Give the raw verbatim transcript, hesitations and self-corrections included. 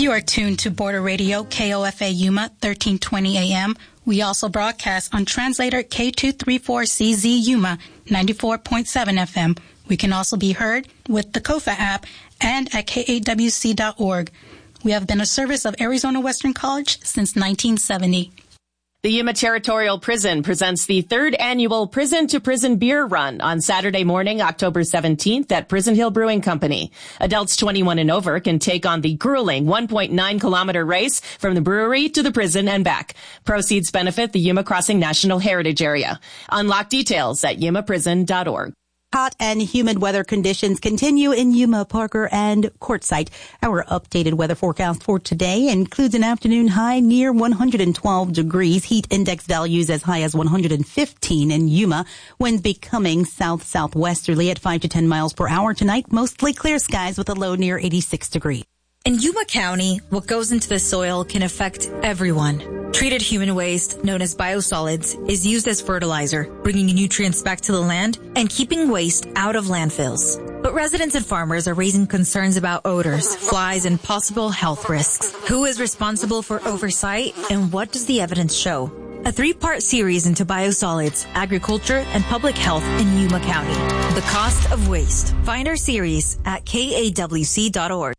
You are tuned to Border Radio, K O F A Yuma, thirteen twenty A M. We also broadcast on translator K two thirty-four C Z Yuma, ninety-four point seven F M. We can also be heard with the Kofa app and at K A W C dot org. We have been a service of Arizona Western College since nineteen seventy. The Yuma Territorial Prison presents the third annual Prison to Prison Beer Run on Saturday morning, October seventeenth at Prison Hill Brewing Company. Adults twenty-one and over can take on the grueling one point nine kilometer race from the brewery to the prison and back. Proceeds benefit the Yuma Crossing National Heritage Area. Unlock details at yuma prison dot org. Hot and humid weather conditions continue in Yuma, Parker, and Quartzsite. Our updated weather forecast for today includes an afternoon high near one hundred twelve degrees, heat index values as high as one hundred fifteen in Yuma, winds becoming south-southwesterly at five to ten miles per hour tonight, mostly clear skies with a low near eighty-six degrees. In Yuma County, what goes into the soil can affect everyone. Treated human waste, known as biosolids, is used as fertilizer, bringing nutrients back to the land and keeping waste out of landfills. But residents and farmers are raising concerns about odors, flies, and possible health risks. Who is responsible for oversight, and what does the evidence show? A three-part series into biosolids, agriculture, and public health in Yuma County. The Cost of Waste. Find our series at K A W C dot org.